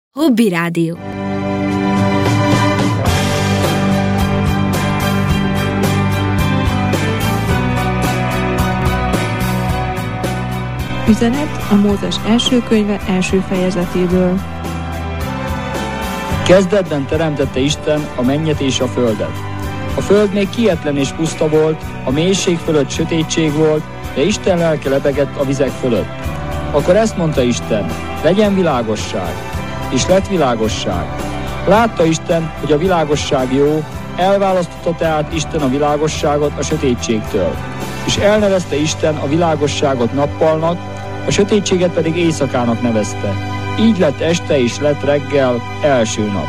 Hobby Rádió. Üzenet a Mózes első könyve első fejezetéből. Kezdetben teremtette Isten a mennyet és a földet. A föld még kietlen és puszta volt, a mélység fölött sötétség volt, de Isten lelke lebegett a vizek fölött. Akkor ezt mondta Isten: legyen világosság, és lett világosság. Látta Isten, hogy a világosság jó, elválasztotta tehát Isten a világosságot a sötétségtől. És elnevezte Isten a világosságot nappalnak, a sötétséget pedig éjszakának nevezte. Így lett este és lett reggel, első nap.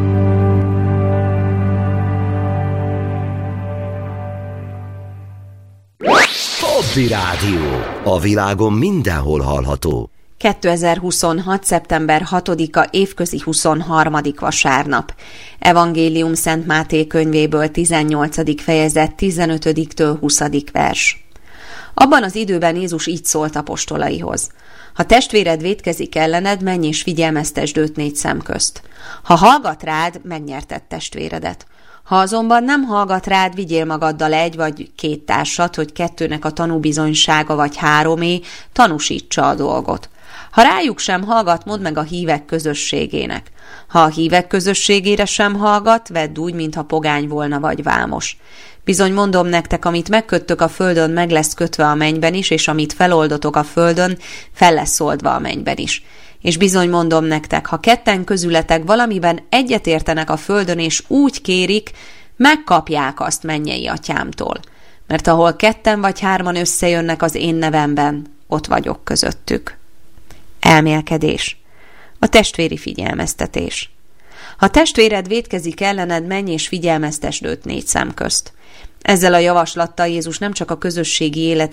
Hobby Rádió. A világon mindenhol hallható. 2026. szeptember 6-a évközi 23. vasárnap. Evangélium Szent Máté könyvéből 18. fejezet 15-től 20. vers. Abban az időben Jézus így szólt apostolaihoz: ha testvéred vétkezik ellened, menj és figyelmeztesd őt 4 szem közt. Ha hallgat rád, megnyerted testvéredet. Ha azonban nem hallgat rád, vigyél magaddal 1 vagy 2 társat, hogy 2-nek a tanúbizonysága vagy 3-é tanúsítsa a dolgot. Ha rájuk sem hallgat, mondd meg a hívek közösségének. Ha a hívek közösségére sem hallgat, vedd úgy, mintha pogány volna vagy vámos. Bizony mondom nektek, amit megköttök a földön, meg lesz kötve a mennyben is, és amit feloldotok a földön, fel lesz oldva a mennyben is. És bizony mondom nektek, ha 2 közületek valamiben egyetértenek a földön, és úgy kérik, megkapják azt mennyei atyámtól. Mert ahol 2 vagy 3 összejönnek az én nevemben, ott vagyok közöttük. Elmélkedés. A testvéri figyelmeztetés. Ha testvéred vétkezik ellened, menj és figyelmeztesd őt 4 szem közt. Ezzel a javaslattal Jézus nem csak a közösségi élet